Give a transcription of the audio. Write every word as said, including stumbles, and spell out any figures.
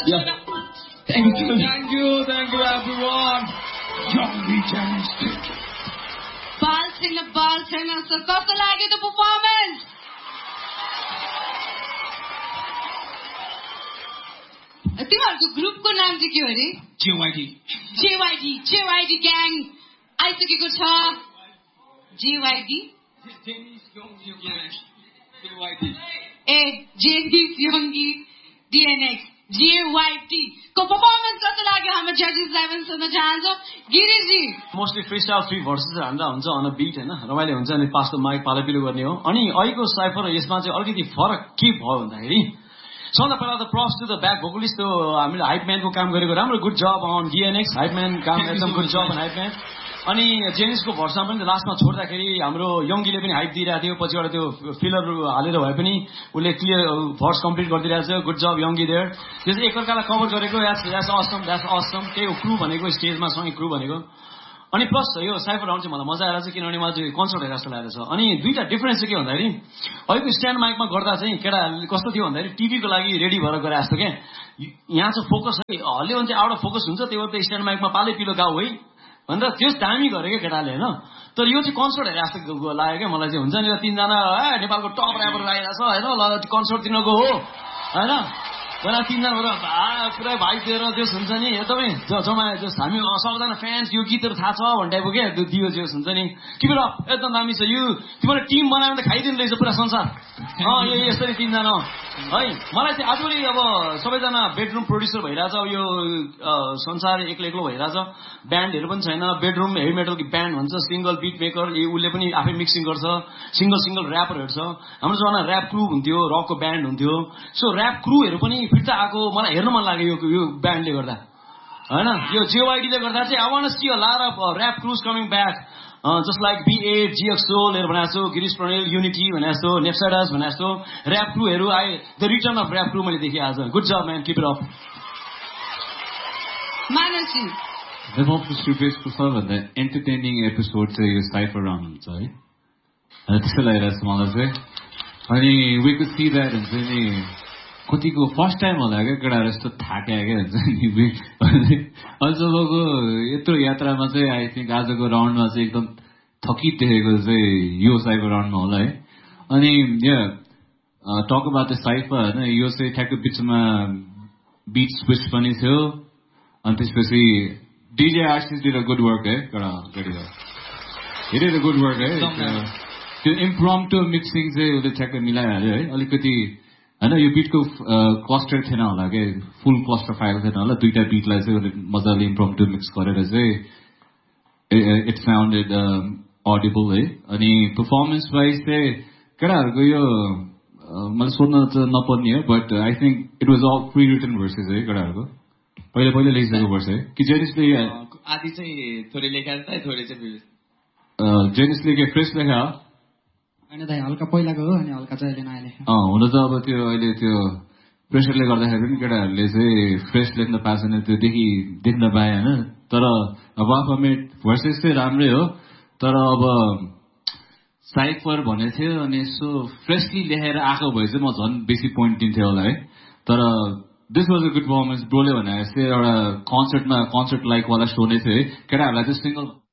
Yeah. Thank you. Thank you. Thank you, everyone. Young Janis. Bal Singh, Bal Singh. So, kaso lagi the performance? तिमीहरुको ग्रुपको नाम चाहिँ के हो रे? J Y D. J Y D, J Y D gang आइसकेको छ. J Y D. Janis Yongi J Y D. ए Janis Yongi D N X J Y D को performance कस्तो लाग्यो हाम्रो जजेसलाई पनि सुन्न चाहन्छु. Giriji. Mostly freestyle three verses हान्दा हुन्छ on a beat हैन. रमाइलो हुन्छ अनि पास द माइक पालापिलो गर्ने हो. अनि अहिलेको साइफर यसमा चाहिँ अलिकति फरक के भयो भन्दाखेरि सबभन्दा पहिला त props to the back vocalist त्यो हामीले हाइप म्यानको काम गरेको राम्रो good job on D N X hype man काम एकदम good job on hype man. अनि जेनिसको भर्समा पनि लास्टमा छोड्दाखेरि हाम्रो यङ्गीले पनि हाइप दिइरहेको थियो. पछिबाट त्यो फिलरहरू हालेर भए पनि उसले क्लियर भर्स कम्प्लिट गरिदिरहेको छ. Good job यङ्गी there. त्यो चाहिँ एकअर्कालाई कभर गरेको that's that's Assam that's Assam. त्यही हो क्रु भनेको स्टेजमा सँगै क्रु भनेको. अनि प्लस यो साइफर राउन्ड चाहिँ मलाई मजा आएर चाहिँ किनभने मलाई चाहिँ कन्सर्ट हेरेर जस्तो लागेको छ. अनि दुईटा डिफरेन्स चाहिँ के भन्दाखेरि अहिलेको स्ट्यान्ड माइकमा गर्दा चाहिँ केटाहरूले कस्तो थियो भन्दाखेरि टिभीको लागि रेडी भएर गरे जस्तो क्या. यहाँ चाहिँ फोकस है हल्यो भने चाहिँ आउट अफ फोकस हुन्छ. त्यही भएर त स्ट्यान्ड माइकमा पाले पिलो गाउँ है भनेर त्यो दामी गरे क्या केटाले होइन. तर यो चाहिँ कन्सर्ट हेरे जस्तो लाग्यो क्या मलाई चाहिँ. हुन्छ नि तिनजना नेपालको टप ऱ्यापर लगाइरहेको छ होइन. ल कन्सर्ट तिनीहरूको हो होइन. पहिला तिनजना पुरै भाइ दिएर जोस हुन्छ नि एकदमै जमाए जोस. हामी सबजना फ्यान्स यो गीतहरू थाहा छ भन्ने टाइपको क्या त्यो दियो जोस हुन्छ नि. किप इट अप एकदम दामी छ. यो तिमीले टिम बनायो भने त खाइदिनु रहेछ पुरा संसार. अँ यो यसरी तिनजना है. मलाई चाहिँ आजभोलि अब सबैजना बेडरुम प्रोड्युसर भइरहेछ. अब यो संसार एक्लो एक्लो भइरहेछ. ब्यान्डहरू पनि छैन. बेडरुम हेभी मेटल ब्यान्ड भन्छ. सिङ्गल बिट मेकर उसले पनि आफै मिक्सिङ गर्छ. सिङ्गल सिङ्गल ऱ्यापरहरू छ. हाम्रो जमाना ऱ्याप क्रू हुन्थ्यो. रकको ब्यान्ड हुन्थ्यो. सो ऱ्याप क्रूहरू पनि फिर्ता आएको मलाई हेर्न मन लाग्यो यो यो ब्यान्डले गर्दा होइन. यो जेवाइडीले गर्दा चाहिँ I want to see a lot of rap cruise coming back. Just like be at G x सोलहरू भनेको जस्तो गिरीश प्रणेल युनिटी भने जस्तो नेप्साडास भने जस्तो ऱ्याप क्रूहरू आए. The return of rap crew मैले देखेँ आज. Good job man. Keep it up. Mansi डेमोक्रेसीको सबभन्दा एन्टरटेनिङ एपिसोड चाहिँ यो साइफर राउन्ड हुन्छ है. त्यस्तो लागिरहेको छ मलाई चाहिँ. अनि वी कुड सी द्याट हुन्छ नि कतिको फर्स्ट टाइम होला क्या केटाहरू यस्तो थाक्या क्या हुन्छ नि. अहिलेसम्मको यत्रो यात्रामा चाहिँ आई थिङ्क आजको राउन्डमा चाहिँ एकदम थकित देखेको चाहिँ यो साइफर राउन्डमा होला है. अनि यो टक अबाउट द साइफर होइन. यो चाहिँ ठ्याक्कै बिचमा बिट स्विच पनि थियो. अनि त्यसपछि DJ artist did a good work है केटा केटीको. Hit is a good work है. त्यो इम्प्रोम्प्टु मिक्सिङ चाहिँ उसले ठ्याक्कै मिलाइहाल्यो है. अलिकति होइन यो बिटको क्लस्टर थिएन होला क्या. फुल क्लस्टर फाइल थिएन होला. दुईटा बिटलाई चाहिँ उसले मजाले इम्प्रोम्प्टु मिक्स गरेर चाहिँ इट साउन्डेड अडिबल है. अनि पर्फर्मेन्स वाइज चाहिँ केटाहरूको यो मैले सोध्न त नपर्ने हो but I think it was all pre return versus है केटाहरूको. पहिला पहिला लेखिसकेको पर्छ है कि जेनिसले आदि चाहिँ थोरै लेखाएको छ थोरै चाहिँ जेनिसले के फ्रेस लेखा होइन दाइ हल्का पहिलाको हो अनि हल्का चाहिँ अहिले नयाँ लेख्नु. अँ हुन त अब त्यो अहिले त्यो प्रेसरले गर्दाखेरि पनि केटाहरूले चाहिँ फ्रेस लेख्न पाएको छैन. त्यो देखि देख्न पाएँ होइन. तर अब अफमेट भर्सेस चाहिँ राम्रै हो. तर अब साइफर भनेको थियो अनि यसो फ्रेसली लेखेर आएको भए चाहिँ म झन् बेसी पोइन्ट दिन्थेँ होला है. तर this was a good performance. ब्रोले भने जस्तै एउटा कन्सर्टमा कन्सर्ट लाइकवाला सो नै थियो है. केटाहरूलाई चाहिँ सिङ्गल